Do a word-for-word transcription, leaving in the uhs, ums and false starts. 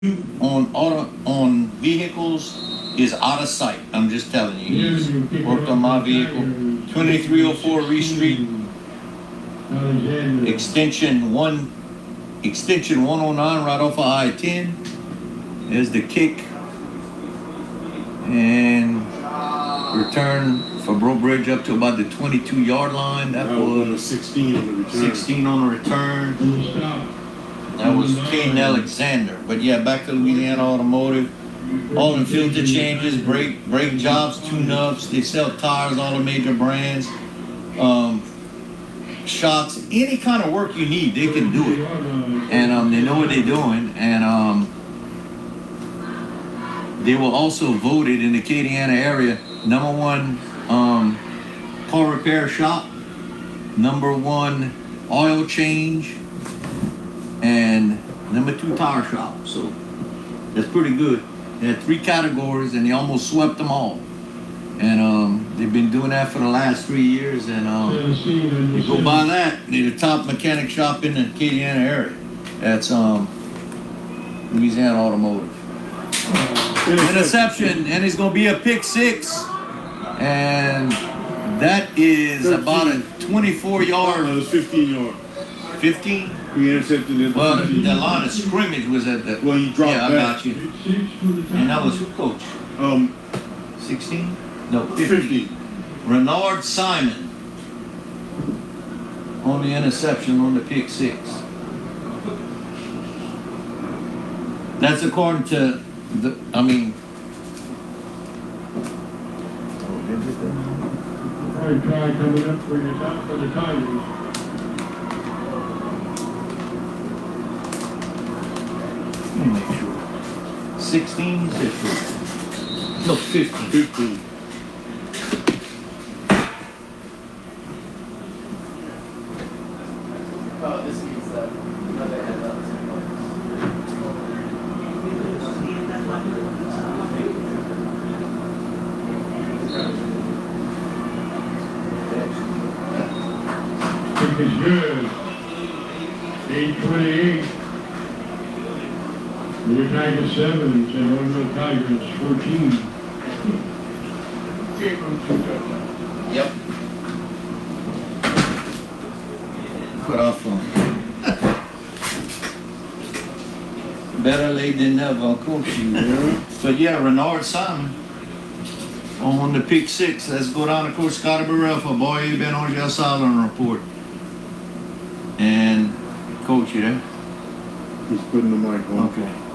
on auto on vehicles is out of sight. I'm just telling you. He's worked on my vehicle. twenty-three oh four Reese Street, extension one, extension one oh nine, right off of I ten. There's the kick and return for Bro Bridge up to about the twenty-two yard line. That was sixteen on the return. sixteen on the return. That was Caden Alexander. But yeah, back to Louisiana Automotive. All in filter changes, brake brake jobs, tune-ups. They sell tires, all the major brands. Um, shocks, any kind of work you need, they can do it. And um, they know what they're doing. And um, they were also voted in the Acadiana area number one um, car repair shop, number one oil change, and number two tire shop. So that's pretty good. They had three categories and they almost swept them all. And um, they've been doing that for the last three years. And um, you go by that, they're the top mechanic shop in the Acadiana area. That's um, Louisiana Automotive. Interception, and it's going to be a pick six. And that is about a twenty-four yard. No, it was fifteen yard. fifteen? We intercepted it. Well, the, the line of scrimmage was at the. Well, you dropped Yeah, I back. got you. And that was who, coach? Um, sixteen? No, fifteen. fifty. Renard Simon on the interception on the pick six. That's according to the, I mean. I try coming up for your top for the Tigers. Let me make sure. sixteen, you said fifteen. No, fifteen. fifteen. Oh, this means that another head up. Kick is good. eight twenty-eight. Your Tigers seven, and Roosevelt Tigers fourteen. Yep. Put off on. Better late than never, coach. Yeah. But yeah, Renard Simon on the pick six. Let's go down to Coach Scotty Burrell for boy, you been on your silent report. And coach, you there? He's putting the mic on. Okay.